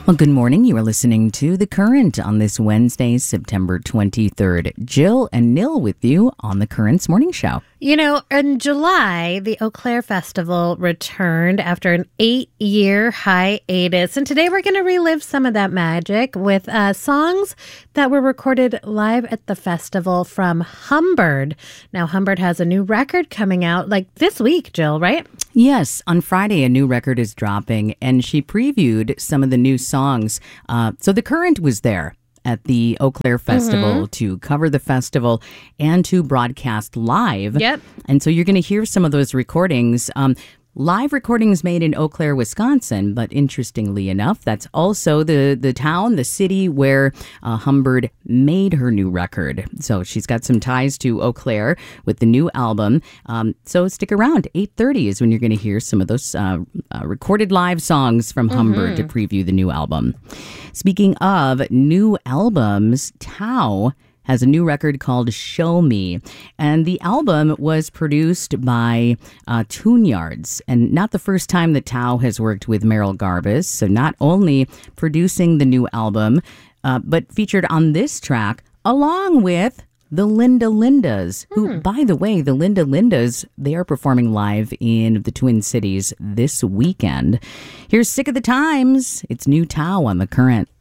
Well, good morning. You are listening to The Current on this Wednesday, September 23rd. Jill and Nil with you on The Current's Morning Show. You know, in July, the Eau Claire Festival returned after an 8-year hiatus. And today we're going to relive some of that magic with songs that were recorded live at the festival from Humbird. Now, Humbird has a new record coming out like this week, Jill, right? Yes, on Friday, a new record is dropping, and she previewed some of the new songs. So The Current was there at the Eau Claire Festival to cover the festival and to broadcast live. Yep. And so you're going to hear some of those recordings. Live recordings made in Eau Claire, Wisconsin, but interestingly enough, that's also the town, the city where Humbird made her new record. So she's got some ties to Eau Claire with the new album. So stick around. 8:30 is when you're going to hear some of those recorded live songs from Humbird to preview the new album. Speaking of new albums, Tao has a new record called Show Me. And the album was produced by Tune Yards. And not the first time that Tao has worked with Merrill Garbus. So not only producing the new album, but featured on this track along with the Linda Lindas, who, by the way, the Linda Lindas, they are performing live in the Twin Cities this weekend. Here's Sick of the Times. It's new Tao on The Current.